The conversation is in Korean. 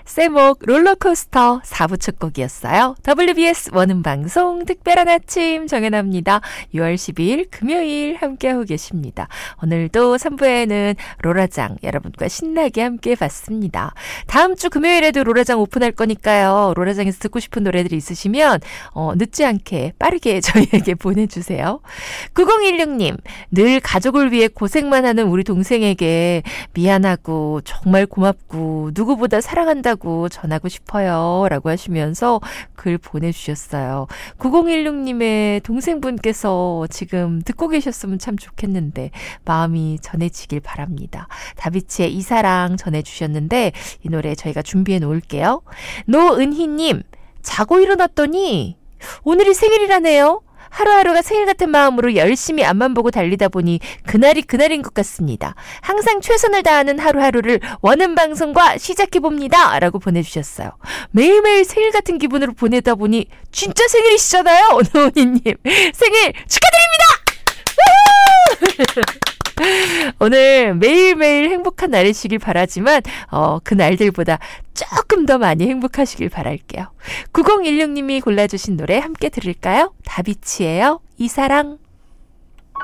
세목 롤러코스터 4부 첫 곡이었어요. WBS 원음방송 특별한 아침 정연아입니다. 6월 12일 금요일 함께하고 계십니다. 오늘도 3부에는 로라장 여러분과 신나게 함께 봤습니다. 다음 주 금요일에도 로라장 오픈할 거니까요. 로라장에서 듣고 싶은 노래들이 있으시면 늦지 않게 빠르게 저희에게 보내주세요. 9016님, 늘 가족을 위해 고생만 하는 우리 동생에게 미안하고 정말 고맙고 누구보다 사랑한다고 전하고 싶어요 라고 하시면서 글 보내주셨어요. 9016님의 동생분께서 지금 듣고 계셨으면 참 좋겠는데 마음이 전해지길 바랍니다. 다비치의 이사랑 전해주셨는데 이 노래 저희가 준비해 놓을게요. 노은희님, 자고 일어났더니 오늘이 생일이라네요. 하루하루가 생일 같은 마음으로 열심히 앞만 보고 달리다 보니 그날이 그날인 것 같습니다. 항상 최선을 다하는 하루하루를 원음방송과 시작해봅니다 라고 보내주셨어요. 매일매일 생일 같은 기분으로 보내다 보니 진짜 생일이시잖아요. 노은희님 생일 축하드립니다. 오늘 매일매일 행복한 날이시길 바라지만 그 날들보다 조금 더 많이 행복하시길 바랄게요. 9016님이 골라주신 노래 함께 들을까요? 다비치예요. 이사랑.